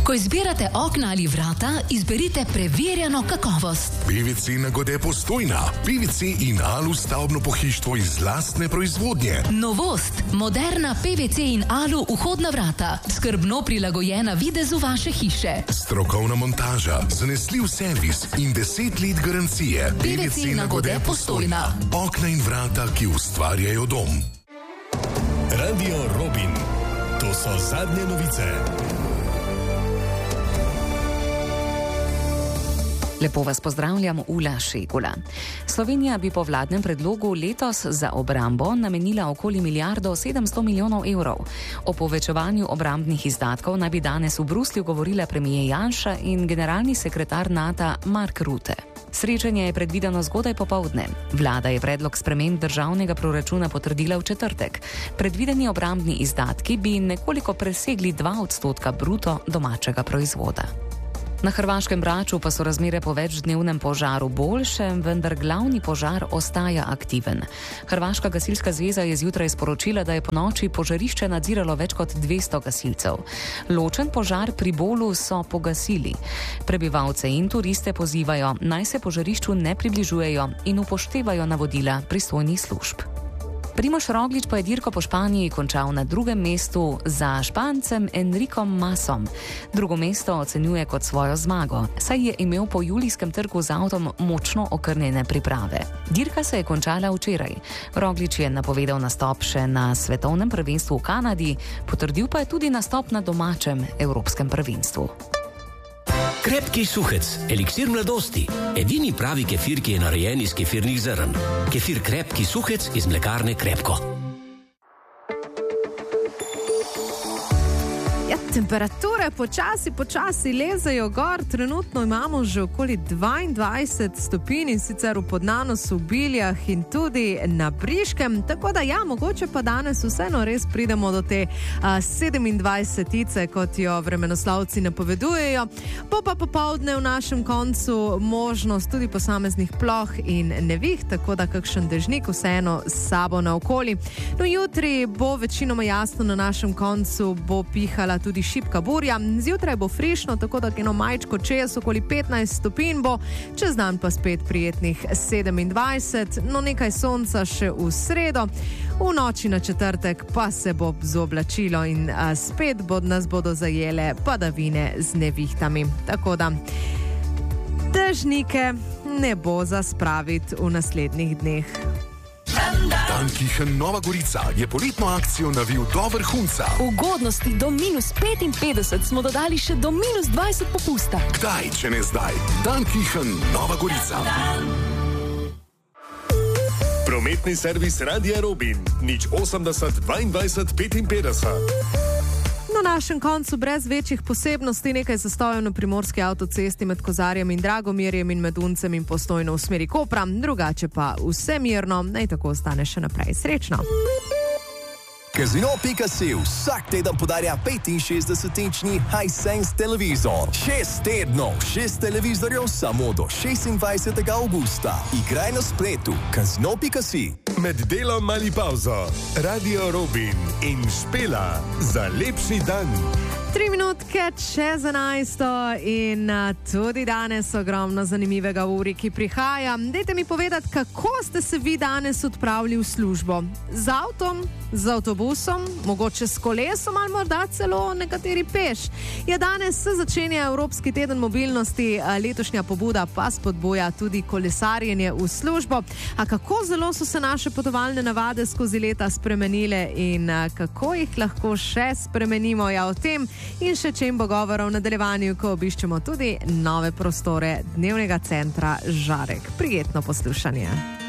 Ko izbirate okna ali vrata, izberite preverjeno kakovost. PVC Nagode Postojna. PVC in Alu stavbno pohištvo iz lastne proizvodnje. Novost. Moderna PVC in Alu vhodna vrata. Skrbno prilagojena videzu vaše hiše. Strokovna montaža, zanesljiv servis in 10 let garancije. PVC Nagode Postojna. Okna in vrata, ki ustvarjajo dom. Radio Robin. To so zadnje novice. Lepo vas pozdravljam, Ula Šegula. Slovenija bi po vladnem predlogu letos za obrambo namenila okoli 1,7 milijarde evrov. O povečevanju obrambnih izdatkov naj bi danes v Bruslju govorila premier Janša in generalni sekretar NATO Mark Rutte. Srečanje je predvideno zgodaj popoldne. Vlada je predlog sprememb državnega proračuna potrdila v četrtek. Predvideni obrambni izdatki bi nekoliko presegli 2% bruto domačega proizvoda. Na hrvaškem Braču pa so razmere po večdnevnem požaru boljše, vendar glavni požar ostaja aktiven. Hrvaška gasilska zveza je zjutraj sporočila, da je ponoči požarišče nadziralo več kot 200 gasilcev. Ločen požar pri Bolu so pogasili. Prebivalce in turiste pozivajo, naj se požarišču ne približujejo in upoštevajo navodila pristojnih služb. Primož Roglič pa je dirko po Španiji končal na drugem mestu za Špancem Enricom Masom. Drugo mesto ocenjuje kot svojo zmago, saj je imel po julijskem trku z avtom močno okrnjene priprave. Dirka se je končala včeraj. Roglič je napovedal nastop še na svetovnem prvenstvu v Kanadi, potrdil pa je tudi nastop na domačem evropskem prvenstvu. Krepki suhec, eliksir mladosti. Edini pravi kefir, ki je narejen iz kefirnih zrn. Kefir Krepki suhec iz mlekarne Krepko. Temperature počasi lezejo gor, trenutno imamo že okoli 22 stopinj in sicer v Podnanosu, v Biljah in tudi na Briškem, tako da ja, mogoče pa danes vseeno res pridemo do te 27-ice, kot jo vremenoslavci napovedujejo. Bo pa popoldne v našem koncu možnost tudi posameznih ploh in neviht, tako da kakšen dežnik vseeno s sabo naokoli. No, jutri bo večinoma jasno, na našem koncu bo pihala tudi šibka burja. Zjutraj bo frišno, tako da eno majčko čez, okoli 15 stopinj bo, čez dan pa spet prijetnih 27, no nekaj sonca še v sredo, v noči na četrtek pa se bo zoblačilo in spet nas bodo zajele padavine z nevihtami. Tako da dežnike ne bo za spraviti v naslednjih dneh. Dankichen Nova Gorica je poletno akcijo navil do vrhunca. Ugodnosti do -55 smo dodali še do -20 popusta. Kdaj, če ne zdaj? Dankichen Nova Gorica. Prometni servis Radia Robin. 080 22 55. Na našem koncu brez večjih posebnosti nekaj zastojev na primorski avtocesti med Kozarjem in Dragomirjem in med Uncem in Postojno v smeri Kopra, drugače pa vse mirno, naj tako ostane še naprej. Srečno! Casino.si vsak teden podarja 65-inčni Hisense televizor. 6 tednov, 6 televizorjev samo do 26. avgusta. Igraj na spletu. Casino.si. Med delom ali pauzo. Radio Robin in Špela za lepši dan. 3 minutke čez 11 in tudi danes ogromno zanimivega v uri, ki prihaja. Dajte mi povedati, kako ste se vi danes odpravili v službo? Z avtom, z avtobusom, mogoče s kolesom ali morda celo nekateri peš. Ja, danes se začenja Evropski teden mobilnosti, letošnja pobuda pa spodbuja tudi kolesarjenje v službo. A kako zelo so se naše potovalne navade skozi leta spremenile in kako jih lahko še spremenimo? Ja, o tem in še čem bo govora v nadaljevanju, ko obiščemo tudi nove prostore dnevnega centra Žarek. Prijetno poslušanje.